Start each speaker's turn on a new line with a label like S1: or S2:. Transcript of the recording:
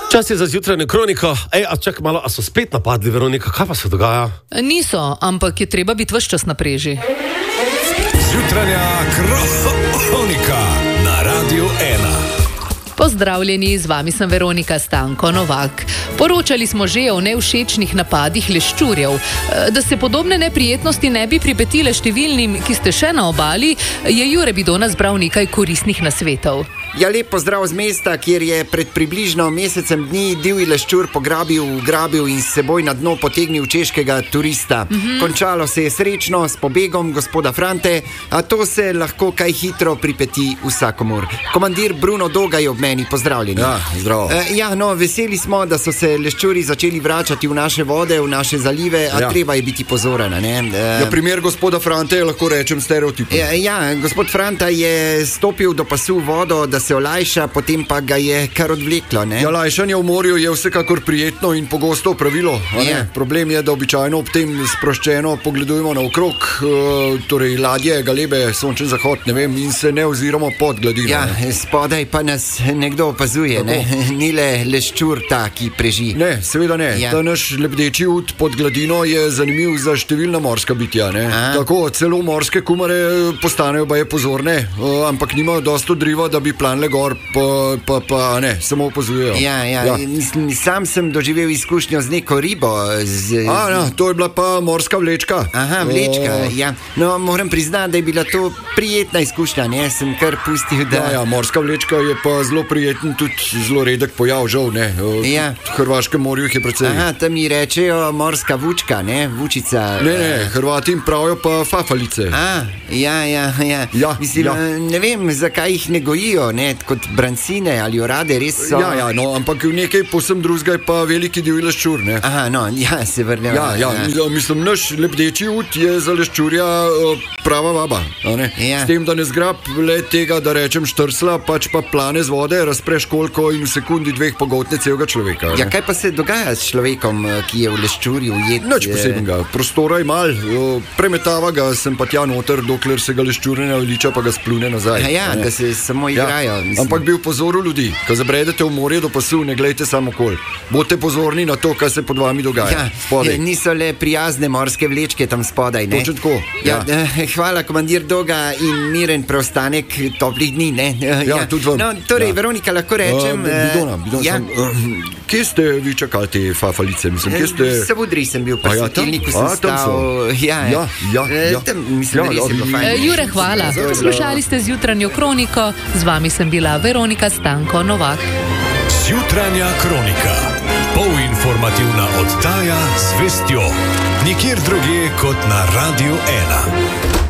S1: Čas je za zjutrajno kroniko. A čakaj malo, a so spet napadli Veronika? Kaj pa se dogaja?
S2: Niso, ampak je treba biti ves čas na preži.
S3: Zjutranja kronika na Radiu 1.
S2: Pozdravljeni, z vami sem Veronika Stanko Novak. Poročali smo že o nevšečnih napadih leščurjev. Da se podobne neprijetnosti ne bi pripetile številnim, ki ste še na obali, je Jure Bidona zbral nekaj koristnih nasvetov.
S4: Ja, lep pozdrav z mesta, kjer je pred približno mesecem dni divji leščur ugrabil in s seboj na dno potegnil češkega turista. Končalo se je srečno s pobegom gospoda Frante, a to se lahko kaj hitro pripeti vsakomur. Komandir Bruno Doga je ob meni, pozdravljeni.
S5: Ja, zdravo.
S4: Veseli smo, da so se leščuri začeli vračati v naše vode, v naše zalive, a treba je biti pozoren, ne?
S5: Primer gospoda Frante je, lahko rečem, stereotipno.
S4: Gospod Franta je stopil do pasu vodo, da se olajša, potem pa ga je kar odvleklo, ne?
S5: Ja, lajšanje v morju je vsekakor prijetno in pogosto pravilo. Problem je, da običajno ob tem sproščeno pogledujemo naokrog, torej ladje, galebe, sončen zahod, ne vem, in se ne oziramo pod gladino.
S4: Ja, spodaj pa nas nekdo opazuje, ne? Ni le leščur ta, ki preži.
S5: Ne, seveda ne. Ta naš lebdeči ud pod gladino je zanimiv za številna morska bitja, ne? Tako, celo morske kumare postanejo baje pozorne, ampak nimajo dosto driva, da bi planile gor, pa ne, samo opazujejo.
S4: Sam sem doživel izkušnjo z neko ribo.
S5: To je bila pa morska vlečka.
S4: Aha, vlečka, ja. No, moram priznati, da je bila to prijetna izkušnja, ne? Sem kar pustil, da...
S5: Ja, morska vlečka je pa zelo prijeten, tudi zelo redek pojav, žal, ne? V Hrvaškem morju jih je precej.
S4: Aha, tam mi rečejo morska vučka, ne? Vučica.
S5: Ne, Hrvati jim pravijo pa fafalice.
S4: Mislim, ne vem, zakaj jih ne gojijo, ne? Kot brancine ali orade, res so...
S5: Ampak nekaj povsem drugega je pa veliki divji leščur, ne?
S4: Se vrnemo.
S5: Mislim, naš lebdeči ud je za leščurja prava vaba, ne? S tem, da ne zgrab le tega, da rečem štrsla, pač pa plane z vode, razpreš kolko in v sekundi dveh pogotne celega človeka.
S4: Ja, kaj pa se dogaja s človekom, ki je v leščurju ujet?
S5: Nič posebnega, prostora je mal, premetava ga sem pa tja noter, dokler se ga leščur ne naveliča, pa ga splune nazaj.
S4: Da se samo igrajo.
S5: Ampak bi upozoril ljudi, ko zabredete v morje do pasu, ne glejte samo okol. Bodite pozorni na to, kaj se pod vami dogaja.
S4: Niso le prijazne morske vlečke tam spodaj, ne?
S5: Točno tako.
S4: Hvala, komandir Doga, in miren preostanek toplih dni, ne?
S5: Tudi vam.
S4: No, torej, Veronika, lahko rečem...
S5: Bidona, kje ste vi čakali te fafalice? Mislim, kje ste...
S4: V Savudri sem bil, pa svetilniku sem stal. Tam, mislim, res je bilo fajn.
S2: Jure, hvala. Poslušali ste zjutranjo kroniko, z vami sem bila Veronika Stanko Novak.
S3: Zjutranja kronika. Polinformativna oddaja z vestjo. Nikjer drugje kot na Radiu 1.